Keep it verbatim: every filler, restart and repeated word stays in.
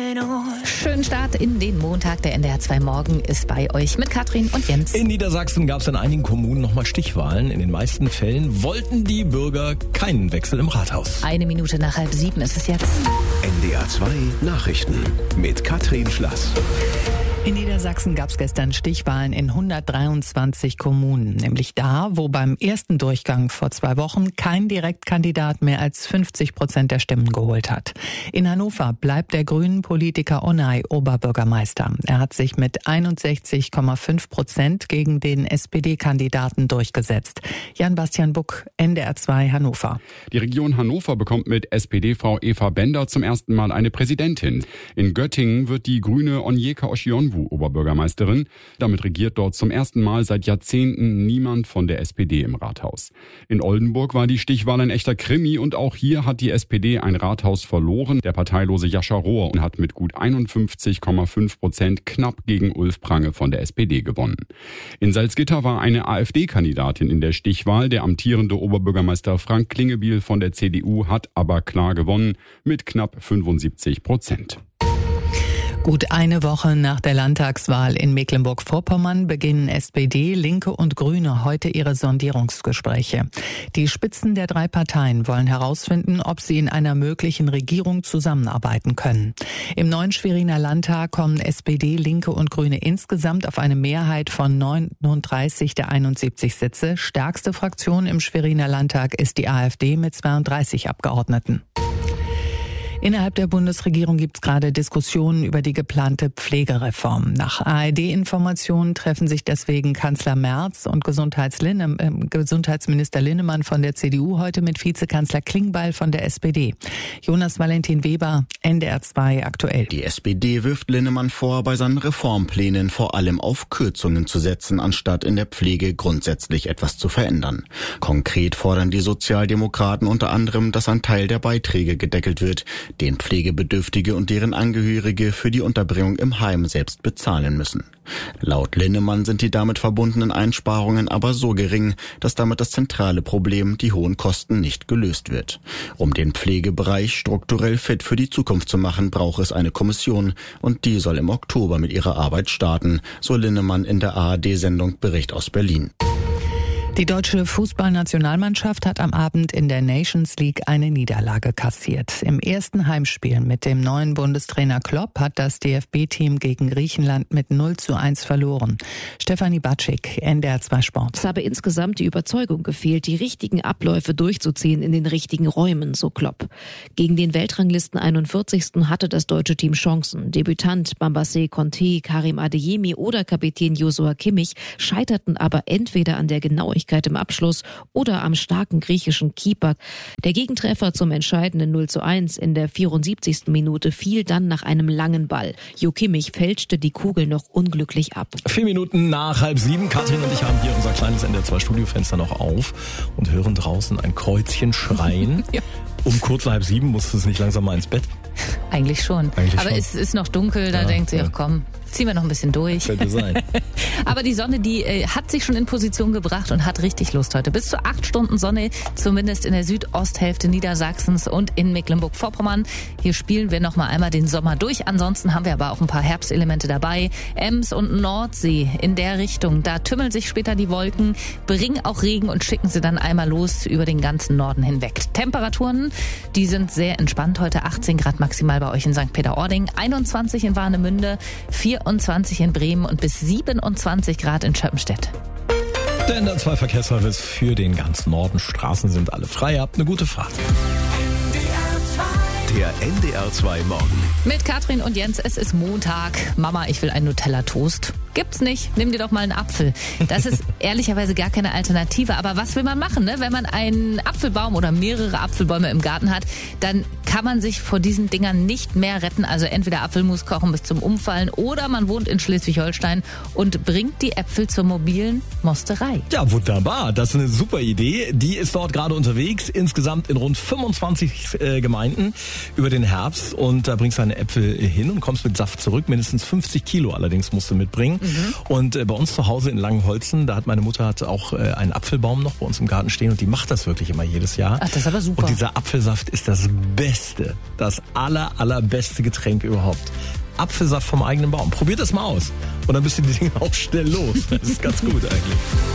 Schönen Start in den Montag. Der N D R zwei Morgen ist bei euch mit Katrin und Jens. In Niedersachsen gab es in einigen Kommunen nochmal Stichwahlen. In den meisten Fällen wollten die Bürger keinen Wechsel im Rathaus. Eine Minute nach halb sieben ist es jetzt. N D R zwei Nachrichten mit Katrin Schlass. In Niedersachsen gab es gestern Stichwahlen in hundertdreiundzwanzig Kommunen, nämlich da, wo beim ersten Durchgang vor zwei Wochen kein Direktkandidat mehr als fünfzig Prozent der Stimmen geholt hat. In Hannover bleibt der grünen Politiker Onay Oberbürgermeister. Er hat sich mit einundsechzig Komma fünf Prozent gegen den S P D-Kandidaten durchgesetzt. Jan-Bastian Buck, N D R zwei Hannover. Die Region Hannover bekommt mit S P D-Frau Eva Bender zum ersten Mal eine Präsidentin. In Göttingen wird die grüne Onyeka Oshionwu Oberbürgermeisterin. Damit regiert dort zum ersten Mal seit Jahrzehnten niemand von der S P D im Rathaus. In Oldenburg war die Stichwahl ein echter Krimi und auch hier hat die S P D ein Rathaus verloren. Der parteilose Jascha Rohr hat mit gut einundfünfzig Komma fünf Prozent knapp gegen Ulf Prange von der S P D gewonnen. In Salzgitter war eine AfD-Kandidatin in der Stichwahl. Der amtierende Oberbürgermeister Frank Klingebiel von der C D U hat aber klar gewonnen mit knapp fünfundsiebzig Prozent. Gut eine Woche nach der Landtagswahl in Mecklenburg-Vorpommern beginnen S P D, Linke und Grüne heute ihre Sondierungsgespräche. Die Spitzen der drei Parteien wollen herausfinden, ob sie in einer möglichen Regierung zusammenarbeiten können. Im neuen Schweriner Landtag kommen S P D, Linke und Grüne insgesamt auf eine Mehrheit von neununddreißig der einundsiebzig Sitze. Stärkste Fraktion im Schweriner Landtag ist die AfD mit zweiunddreißig Abgeordneten. Innerhalb der Bundesregierung gibt es gerade Diskussionen über die geplante Pflegereform. Nach A R D-Informationen treffen sich deswegen Kanzler Merz und Gesundheitslinne, äh, Gesundheitsminister Linnemann von der C D U heute mit Vizekanzler Klingbeil von der S P D. Jonas Valentin Weber, N D R zwei aktuell. Die S P D wirft Linnemann vor, bei seinen Reformplänen vor allem auf Kürzungen zu setzen, anstatt in der Pflege grundsätzlich etwas zu verändern. Konkret fordern die Sozialdemokraten unter anderem, dass ein Teil der Beiträge gedeckelt wird, den Pflegebedürftige und deren Angehörige für die Unterbringung im Heim selbst bezahlen müssen. Laut Linnemann sind die damit verbundenen Einsparungen aber so gering, dass damit das zentrale Problem, die hohen Kosten, nicht gelöst wird. Um den Pflegebereich strukturell fit für die Zukunft zu machen, braucht es eine Kommission und die soll im Oktober mit ihrer Arbeit starten, so Linnemann in der A R D-Sendung Bericht aus Berlin. Die deutsche Fußballnationalmannschaft hat am Abend in der Nations League eine Niederlage kassiert. Im ersten Heimspiel mit dem neuen Bundestrainer Klopp hat das D F B-Team gegen Griechenland mit null zu eins verloren. Stefanie Batschik, N D R zwei Sport. Es habe insgesamt die Überzeugung gefehlt, die richtigen Abläufe durchzuziehen in den richtigen Räumen, so Klopp. Gegen den Weltranglisten einundvierzigsten hatte das deutsche Team Chancen. Debütant Bambassé Conté, Karim Adeyemi oder Kapitän Joshua Kimmich scheiterten aber entweder an der Genauigkeit im Abschluss oder am starken griechischen Keeper. Der Gegentreffer zum entscheidenden null zu eins in der vierundsiebzigsten Minute fiel dann nach einem langen Ball. Jo Kimmich fälschte die Kugel noch unglücklich ab. Vier Minuten nach halb sieben. Katrin und ich haben hier unser kleines N D R zwei Studiofenster noch auf und hören draußen ein Kreuzchen schreien. Ja. Um kurz nach halb sieben musst du nicht langsam mal ins Bett? Eigentlich schon. Eigentlich Aber schon. Es ist noch dunkel, da ja, denkt sie, ja. ach komm, ziehen wir noch ein bisschen durch. Könnte sein. Aber die Sonne, die äh, hat sich schon in Position gebracht und hat richtig Lust heute. Bis zu acht Stunden Sonne, zumindest in der Südosthälfte Niedersachsens und in Mecklenburg-Vorpommern. Hier spielen wir noch mal einmal den Sommer durch. Ansonsten haben wir aber auch ein paar Herbstelemente dabei. Ems und Nordsee in der Richtung. Da tümmeln sich später die Wolken, bringen auch Regen und schicken sie dann einmal los über den ganzen Norden hinweg. Temperaturen, die sind sehr entspannt. Heute achtzehn Grad maximal bei euch in Sankt Peter-Ording, einundzwanzig in Warnemünde, vierundzwanzig in Bremen und bis siebenundzwanzig Grad in Schöppenstedt. Der N D R zwei Verkehrsservice für den ganzen Norden. Straßen sind alle frei. Habt eine gute Fahrt. Der N D R zwei Morgen. Mit Katrin und Jens, es ist Montag. Mama, ich will einen Nutella-Toast. Gibt's nicht. Nimm dir doch mal einen Apfel. Das ist ehrlicherweise gar keine Alternative. Aber was will man machen, ne? Wenn man einen Apfelbaum oder mehrere Apfelbäume im Garten hat, dann kann man sich vor diesen Dingern nicht mehr retten. Also entweder Apfelmus kochen bis zum Umfallen oder man wohnt in Schleswig-Holstein und bringt die Äpfel zur mobilen Mosterei. Ja, wunderbar. Das ist eine super Idee. Die ist dort gerade unterwegs. Insgesamt in rund fünfundzwanzig äh, Gemeinden. über den Herbst und da bringst du deine Äpfel hin und kommst mit Saft zurück. Mindestens fünfzig Kilo allerdings musst du mitbringen. Mhm. Und äh, bei uns zu Hause in Langenholzen, da hat meine Mutter hat auch äh, einen Apfelbaum noch bei uns im Garten stehen und die macht das wirklich immer jedes Jahr. Ach, das ist aber super. Und dieser Apfelsaft ist das Beste, das aller, allerbeste Getränk überhaupt. Apfelsaft vom eigenen Baum. Probiert das mal aus. Und dann bist du die Dinge auch schnell los. Das ist ganz gut eigentlich.